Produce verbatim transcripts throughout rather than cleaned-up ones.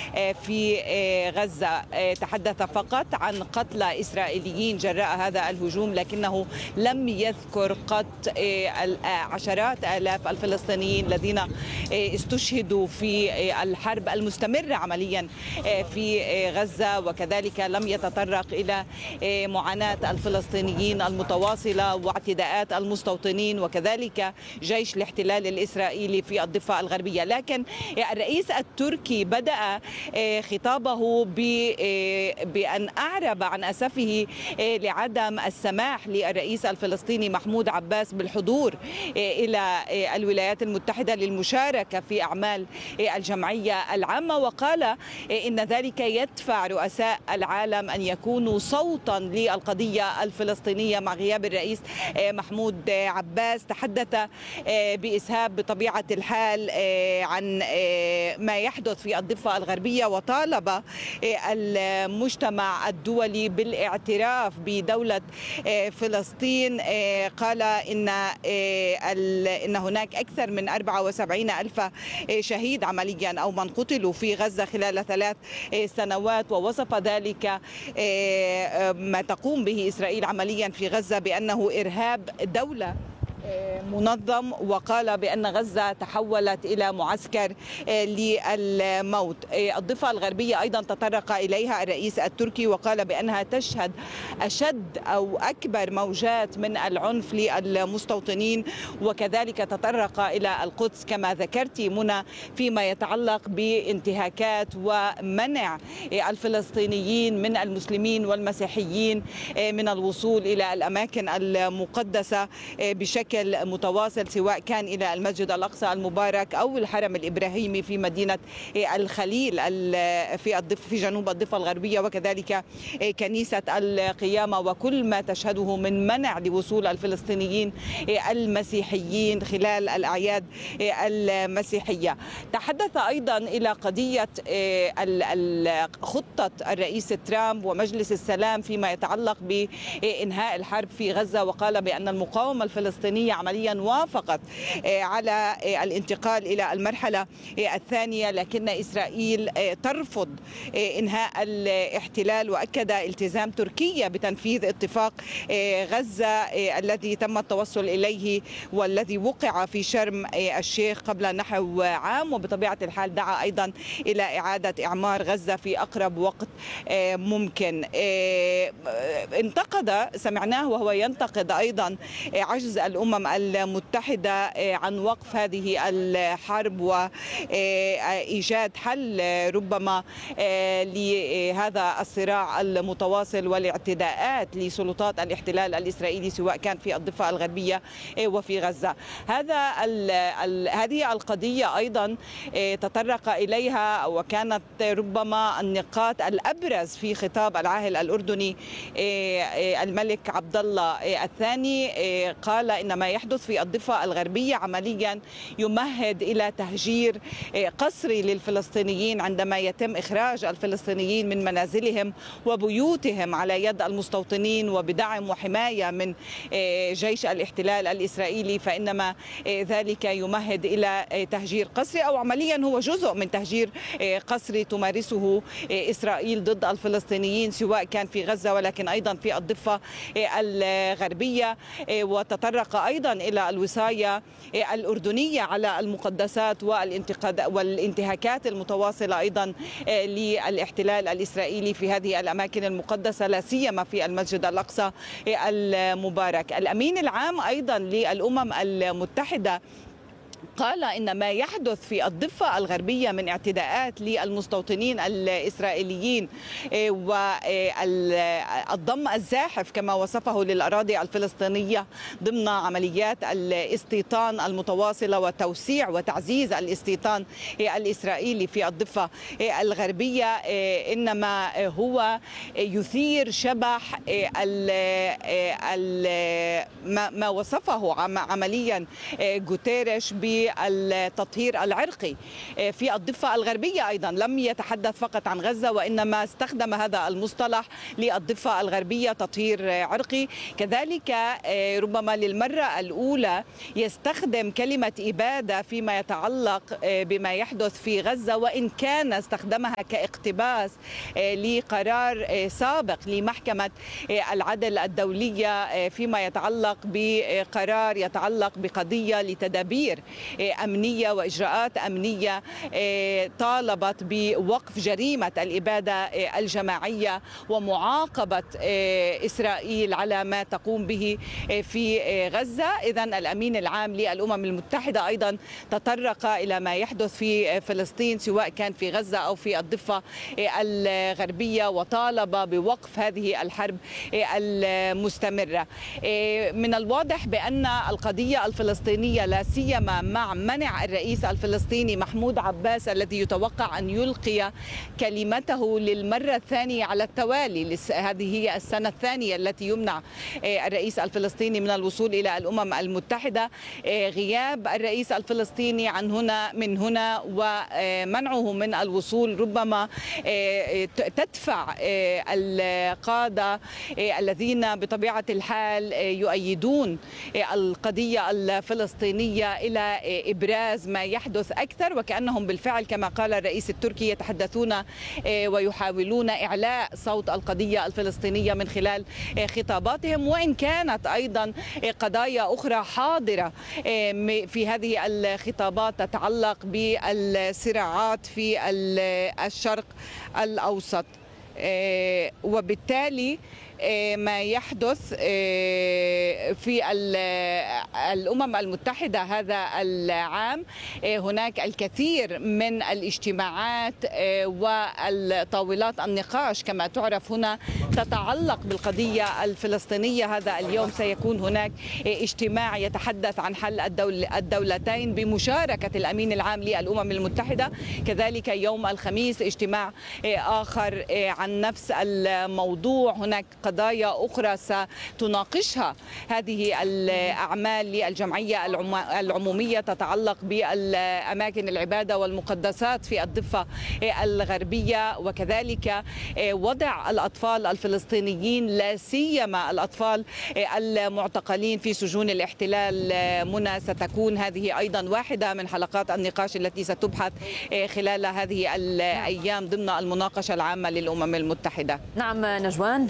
في غزة. تحدث فقط عن قتلى إسرائيليين جراء هذا الهجوم، لكنه لم يذكر قط عشرات آلاف الفلسطينيين الذين استشهدوا في الحرب المستمرة عمليا في غزة، وكذلك لم يتطرق إلى معاناة الفلسطينيين المتواصلة واعتداءات المستوطنين وكذلك جيش الاحتلال الإسرائيلي في الضفة الغربية. لكن الرئيس التركي بدأ خطابه بأن أعرب عن أسفه لعدم السماح للرئيس الفلسطيني محمود عباس بالحضور إلى الولايات المتحدة للمشاركة في أعمال الجمعية العامة، وقال إن ذلك يدفع رؤساء العالم أن يكونوا صوتا للقضية الفلسطينية مع غياب الرئيس محمود عباس. تحدث بإسهاب بطبيعة الحال عن ما يحدث في الضفة الغربية، وطالب المجتمع الدولي بالاعتراف بدولة فلسطين. قال إن إن هناك أكثر من أربعة وسبعين ألف شهيد عمليا أو من قتلوا في غزة خلال ثلاث سنوات، ووصف ذلك ما تقوم به إسرائيل عمليا في غزة بأنه إرهاب دولة منظم، وقال بأن غزة تحولت إلى معسكر للموت. الضفة الغربية أيضا تطرق إليها الرئيس التركي وقال بأنها تشهد أشد أو أكبر موجات من العنف للمستوطنين، وكذلك تطرق إلى القدس كما ذكرت منى فيما يتعلق بانتهاكات ومنع الفلسطينيين من المسلمين والمسيحيين من الوصول إلى الأماكن المقدسة بشكل متواصل، سواء كان إلى المسجد الأقصى المبارك أو الحرم الإبراهيمي في مدينة الخليل في الضفة في جنوب الضفة الغربية، وكذلك كنيسة القيامة، وكل ما تشهده من منع لوصول الفلسطينيين المسيحيين خلال الأعياد المسيحية. تحدث أيضا إلى قضية خطة الرئيس ترامب ومجلس السلام فيما يتعلق بإنهاء الحرب في غزة، وقال بأن المقاومة الفلسطينية عمليا وافقت على الانتقال إلى المرحلة الثانية، لكن إسرائيل ترفض إنهاء الاحتلال، وأكد التزام تركيا بتنفيذ اتفاق غزة الذي تم التوصل إليه والذي وقع في شرم الشيخ قبل نحو عام، وبطبيعة الحال دعا أيضا إلى إعادة إعمار غزة في أقرب وقت ممكن. انتقد سمعناه وهو ينتقد أيضا عجز الأمم المتحدة عن وقف هذه الحرب وإيجاد حل ربما لهذا الصراع المتواصل والاعتداءات لسلطات الاحتلال الإسرائيلي سواء كان في الضفة الغربية وفي غزة. هذا ال ال هذه القضية أيضا تطرق إليها وكانت ربما النقاط الأبرز في خطاب العاهل الأردني الملك عبد الله الثاني. قال إن ما يحدث في الضفة الغربية عمليا يمهد إلى تهجير قسري للفلسطينيين عندما يتم إخراج الفلسطينيين من منازلهم وبيوتهم على يد المستوطنين وبدعم وحماية من جيش الاحتلال الإسرائيلي، فإنما ذلك يمهد إلى تهجير قسري أو عمليا هو جزء من تهجير قسري تمارسه إسرائيل ضد الفلسطينيين سواء كان في غزة ولكن أيضا في الضفة الغربية. وتطرق أيضا إلى الوصاية الأردنية على المقدسات والانتهاكات المتواصلة أيضا للاحتلال الإسرائيلي في هذه الأماكن المقدسة لا سيما في المسجد الأقصى المبارك. الأمين العام أيضا للأمم المتحدة قال إن ما يحدث في الضفة الغربية من اعتداءات للمستوطنين الإسرائيليين والضم الزاحف كما وصفه للأراضي الفلسطينية ضمن عمليات الاستيطان المتواصلة وتوسيع وتعزيز الاستيطان الإسرائيلي في الضفة الغربية إنما هو يثير شبح ما وصفه عمليا غوتيريش ب بالتطهير العرقي في الضفة الغربية. أيضا لم يتحدث فقط عن غزة، وإنما استخدم هذا المصطلح للضفة الغربية، تطهير عرقي. كذلك ربما للمرة الأولى يستخدم كلمة إبادة فيما يتعلق بما يحدث في غزة، وإن كان استخدمها كاقتباس لقرار سابق لمحكمة العدل الدولية فيما يتعلق بقرار يتعلق بقضية لتدابير أمنية وإجراءات أمنية طالبت بوقف جريمة الإبادة الجماعية ومعاقبة إسرائيل على ما تقوم به في غزة. إذن الأمين العام للأمم المتحدة أيضا تطرق إلى ما يحدث في فلسطين سواء كان في غزة أو في الضفة الغربية، وطالب بوقف هذه الحرب المستمرة. من الواضح بأن القضية الفلسطينية لا سيما مع منع الرئيس الفلسطيني محمود عباس الذي يتوقع أن يلقي كلمته للمرة الثانية على التوالي، هذه هي السنة الثانية التي يمنع الرئيس الفلسطيني من الوصول إلى الأمم المتحدة. غياب الرئيس الفلسطيني عن هنا من هنا ومنعه من الوصول ربما تدفع القادة الذين بطبيعة الحال يؤيدون القضية الفلسطينية إلى إبراز ما يحدث أكثر، وكأنهم بالفعل كما قال الرئيس التركي يتحدثون ويحاولون إعلاء صوت القضية الفلسطينية من خلال خطاباتهم، وإن كانت أيضا قضايا أخرى حاضرة في هذه الخطابات تتعلق بالصراعات في الشرق الأوسط. وبالتالي ما يحدث في الأمم المتحدة هذا العام هناك الكثير من الاجتماعات والطاولات النقاش كما تعرف هنا تتعلق بالقضية الفلسطينية. هذا اليوم سيكون هناك اجتماع يتحدث عن حل الدولتين بمشاركة الأمين العام للأمم المتحدة. كذلك يوم الخميس اجتماع آخر عن نفس الموضوع. هناك قضايا أخرى ستناقشها هذه الأعمال للجمعية العمومية تتعلق بالأماكن العبادة والمقدسات في الضفة الغربية، وكذلك وضع الأطفال الفلسطينيين لا سيما الأطفال المعتقلين في سجون الاحتلال. منى ستكون هذه أيضا واحدة من حلقات النقاش التي ستبحث خلال هذه الأيام ضمن المناقشة العامة للأمم المتحدة. نعم نجوان،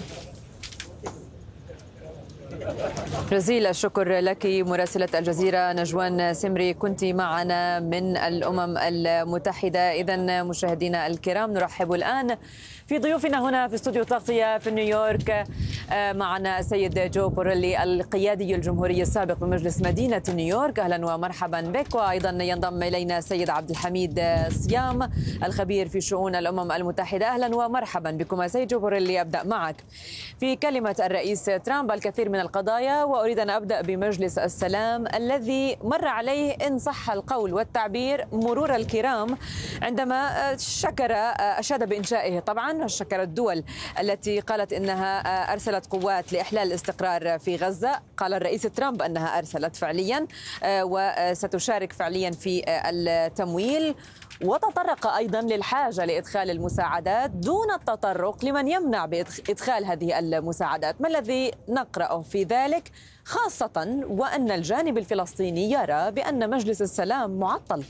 جزيل الشكر لك مراسلة الجزيرة نجوان سمري، كنت معنا من الأمم المتحدة. إذن مشاهدينا الكرام نرحب الآن في ضيوفنا هنا في استوديو تغطية في نيويورك. معنا السيد جو بوريلي القيادي الجمهوري السابق بمجلس مدينة نيويورك، أهلا ومرحبا بك. وأيضا ينضم إلينا السيد عبد الحميد صيام الخبير في شؤون الأمم المتحدة، أهلا ومرحبا بكم. سيد جو بوريلي، أبدأ معك في كلمة الرئيس ترامب الكثير من القضايا، وأريد أن أبدأ بمجلس السلام الذي مر عليه إن صح القول والتعبير مرور الكرام عندما شكر أشاد بإنشائه. طبعا شكر الدول التي قالت إنها أرسلت قوات لإحلال الاستقرار في غزة. قال الرئيس ترامب أنها أرسلت فعليا وستشارك فعليا في التمويل، وتطرق أيضا للحاجة لإدخال المساعدات دون التطرق لمن يمنع بإدخال هذه المساعدات. ما الذي نقرأه في ذلك، خاصة وأن الجانب الفلسطيني يرى بأن مجلس السلام معطل؟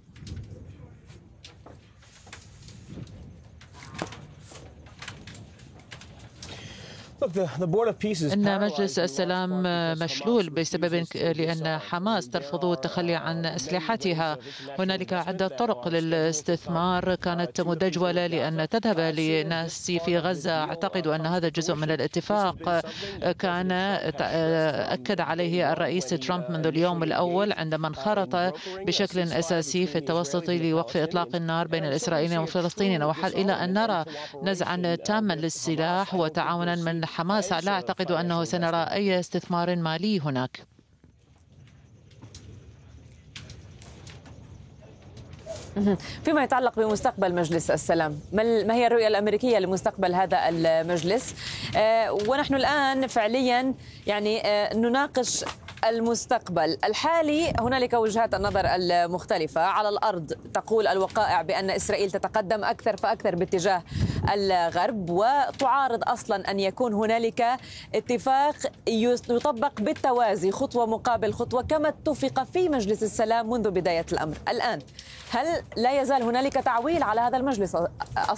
إن مجلس السلام مشلول بسبب لأن حماس ترفض التخلي عن أسلحتها. هنالك عدة طرق للاستثمار كانت مدجولة لأن تذهب لناس في غزة. أعتقد أن هذا جزء من الاتفاق كان أكد عليه الرئيس ترامب منذ اليوم الأول عندما انخرط بشكل أساسي في التوسط لوقف إطلاق النار بين الإسرائيليين والفلسطينيين، وحل إلى أن نرى نزعا تاما للسلاح وتعاونا من حماس. لا أعتقد أنه سنرى أي استثمار مالي هناك. فيما يتعلق بمستقبل مجلس السلام، ما هي الرؤية الأمريكية لمستقبل هذا المجلس؟ ونحن الآن فعليا يعني نناقش المستقبل الحالي. هنالك وجهات النظر المختلفة. على الأرض تقول الوقائع بأن إسرائيل تتقدم أكثر فأكثر باتجاه الغرب، وتعارض أصلا أن يكون هنالك اتفاق يطبق بالتوازي خطوة مقابل خطوة كما اتفق في مجلس السلام منذ بداية الأمر. الآن هل لا يزال هنالك تعويل على هذا المجلس أصلا؟